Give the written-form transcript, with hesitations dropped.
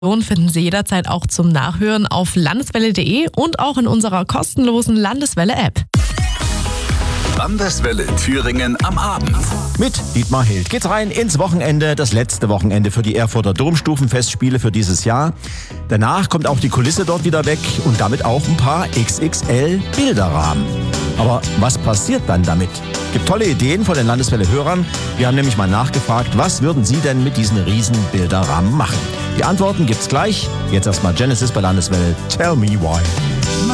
Finden Sie jederzeit auch zum Nachhören auf landeswelle.de und auch in unserer kostenlosen Landeswelle-App. Landeswelle Thüringen am Abend. Mit Dietmar Hild geht's rein ins Wochenende, das letzte Wochenende für die Erfurter Domstufenfestspiele für dieses Jahr. Danach kommt auch die Kulisse dort wieder weg und damit auch ein paar XXL-Bilderrahmen. Aber was passiert dann damit? Gibt tolle Ideen von den Landeswelle-Hörern. Wir haben nämlich mal nachgefragt, was würden Sie denn mit diesen riesen Bilderrahmen machen? Die Antworten gibt's gleich. Jetzt erstmal Genesis bei Landeswelle. Tell me why.